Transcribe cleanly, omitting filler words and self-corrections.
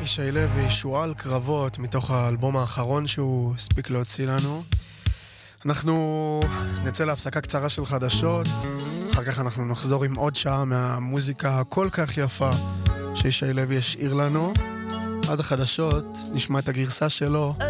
ישי לוי, שועל קרבות, מתוך האלבום האחרון שהוא הספיק להוציא לנו. אנחנו נצא להפסקה קצרה של חדשות, אחר כך אנחנו נחזור עם עוד שעה מהמוזיקה הכל כך יפה שישי לוי השאיר לנו. עד החדשות נשמע את הגרסה שלו